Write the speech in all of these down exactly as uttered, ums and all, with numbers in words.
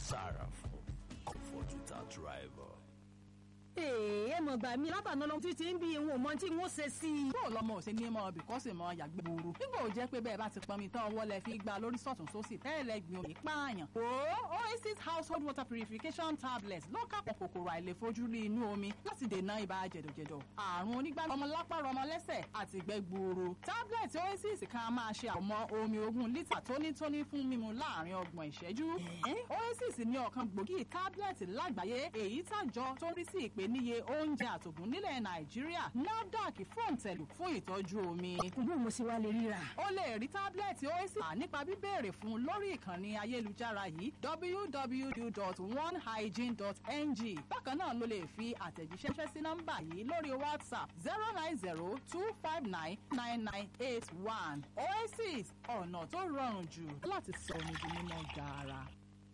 Sarafo, comfort without rival. ẹ mọ̀ gbà mí látàná lọ títí ń bí ìwọ̀n ọmọ tí wọ́n ṣe sí i. bó lọmọ ò ṣe ní mọ bìkọ́sì mọ yàgbẹ́ gbòòrò nígbà ò jẹ́ pé bẹ́ẹ̀ bá ti pọnmi tán ọwọ́ lẹ fi gba lórí sọ̀tún sósì tẹ́lẹ̀ gbin omi pààyàn. o Oasis household water purification tablets ló kápọ̀ kòkòrò àìlèfojúrí inú omi láti dènà ibà jẹ̀dọ̀jẹ̀dọ̀ àrùn onígbà ọmọ lápá rọmọ lẹ́sẹ̀ àti ìgbẹ́ gbuuru. tablet Oasis kan máa ṣe àmọ́ omi ogún lítà tónítóní fún mímu láàrin ọgbọ̀n ìṣẹ́jú. Oasis ní ọ̀kan gbòógì tablet lágbàáyé èyí tàjọ tó ń rí sí ìpèníye oúnjẹ àtògùn nílẹ̀ Nàìjíríà NAFDAC fòǹtẹ̀lù fún ìtọ́jú omi. bó mo sì wá lè ríra. o lè rí tábìlẹ̀tì Oasis nípa bíbéèrè fún lórí ìkànnì ayélujára yìí w w w dot one hygiene dot n g. bákan náà ló lè fi àtẹ̀jíṣẹ́ sí nọ́mbà yìí lórí WhatsApp zero nine zero two five nine nine nine eight one. Oasis ọ̀nà tó rọrùn jù láti sọ omi di mímọ́ gààrà.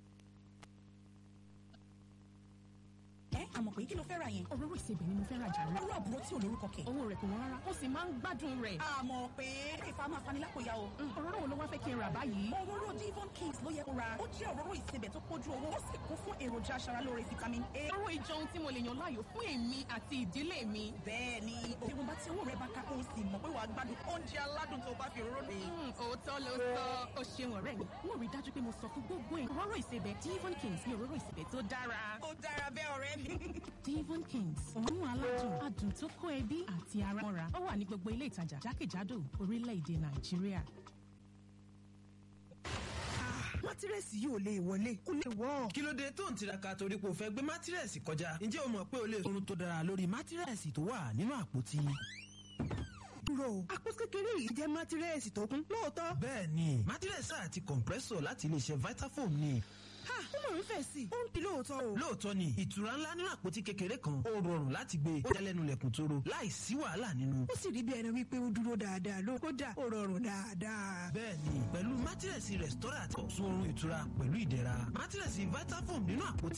ẹ àmọ̀ pé kí ló fẹ́ ra yẹn. òróró ìsebẹ̀ ni mo fẹ́ ra jàre. owó àbúrò tí ò lórúkọ kẹ̀. owó rẹ̀ kò wọ́n rárá ó sì máa ń gbádùn rẹ̀. àmọ̀ pé ìfà máa fani lápòyà o. òróró wo ló wá fẹ́ kí n rà báyìí. òróró Devon Kings ló yẹ kó ra. ó jẹ́ òróró ìsebẹ̀ tó pójú owó ó sì kún fún èròjà aṣaralóore vitamin A. òróró ìjọun tí mo lè yan láàyò fún èmi àti ìdílé mi. bẹ́ẹ̀ ni òdiwọ̀n bá tí owó rẹ̀ bá ká ó sì mọ̀ pé wàá gbádùn oúnjẹ aládùn tó bá fi òróró dè. òótọ́ ló sọ ó ṣeun ọ̀rẹ́ mi mo rí dájú pé mo sọ fún gbogbo ẹ̀ òróró ìsebẹ̀ Devon Kings ní òróró ìsebẹ̀ tó dára. ó dára bẹ́ẹ̀ ọ̀rẹ́ mi. Devon Kings òórùn aládùn adùn tó kó ẹbí àti ara mọ́ra ó wà ní gbogbo ilé ìtajà jákèjádò orílẹ̀-èdè Nàìjíríà. mátírẹ́sì yìí ò lè wọlé kó lè wọ́. kí ló dé tó ń tiraka torí pé o fẹ́ gbé mátírẹ́sì kọjá ǹjẹ́ o mọ̀ pé o lè sorun tó dára lórí mátírẹ́sì tó wà nínú àpótí. dúró àpò kékeré yìí jẹ́ mátírẹ́sì tó kún lóòótọ́. bẹ́ẹ̀ ni mátírẹ́sì àti compressor láti iléeṣẹ́ Vitafoam ni. ha ó mọ̀ ń fẹ̀ sí i ó ń pi lóòótọ́ o. lóòótọ́ ni ìtura ńlá nínú àpótí kékeré kan ó rọrùn láti gbé ó jẹ́lẹ́nu lẹ̀kùn tóró láì sí wàhálà nínú. ó sì rí bí ẹni wípé ó dúró dáadáa ló kódà ó rọrùn dáadáa. bẹ́ẹ̀ni pẹ̀lú mátírẹ́sì restaurant sun oorun ìtura pẹ̀lú ìdẹ̀ra mátírẹ́sì Vitafoam nínú àpótí